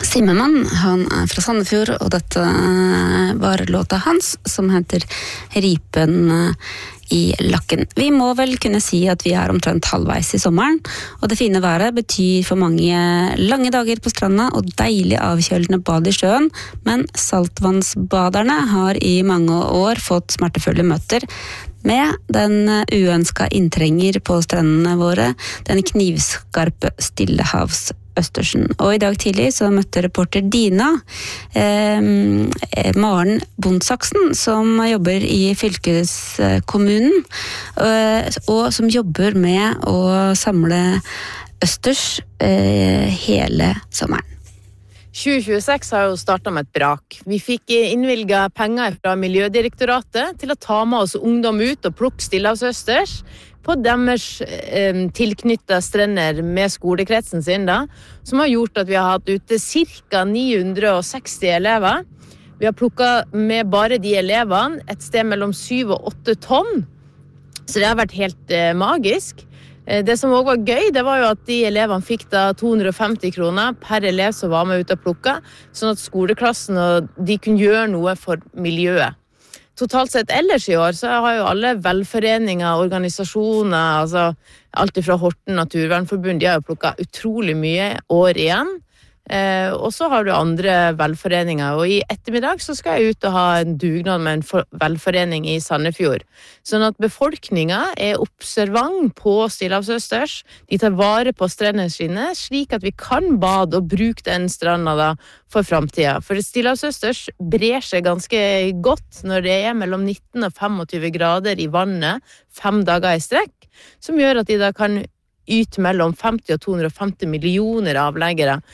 Simmermann, han fra Sandefjord, og dette var låta hans, som heter Ripen i lakken. Vi må vel kunne si at vi omtrent halvveis i sommeren, og det fine været betyr for mange lange dager på stranda og deilig avkjølende bad i sjøen, men saltvannsbaderne har i mange år fått smertefulle møter med den uønska inntrenger på strendene våre, den knivskarpe Stillehavs Østersen. Og i dag tidlig så møtte reporter Dina Maren Bondsaksen, som jobber i fylkeskommunen, og som jobber med å samle østers hele sommeren. 2026 har jo startet med et brak. Vi fikk innvilget penger fra Miljødirektoratet til å ta med oss ungdom ut og plukke stillehavsøsters på deres tilknyttede strender med skolekretsen sin da, som har gjort at vi har hatt ute ca. 960 elever. Vi har plukket med bare de elevene et sted mellom 7 og 8 tonn, så det har vært helt magisk. Det som også var gøy, det var jo at de elevene fikk da 250 kroner per elev som var med ut og plukket, sånn at skoleklassen og de kunne gjøre noe for miljøet. Totalt sett ellers i år så har jo alle velforeninger, organisasjoner, altså alt fra Horten Naturvernforbund, de har jo plukket utrolig mye år igjen. Og så har du andre velforeninger, og i ettermiddag så skal jeg ut og ha en dugnad med en velforening i Sandefjord. Sånn at befolkningen observant på stillehavsøsters, de tar vare på strendene sine, slik at vi kan bade og bruke den stranda da for fremtiden. For stillehavsøsters brer seg ganske godt når det mellom 19 og 25 grader i vannet 5 dager i strekk, som gjør at de da kan yte mellom 50 og 250 millioner avleggere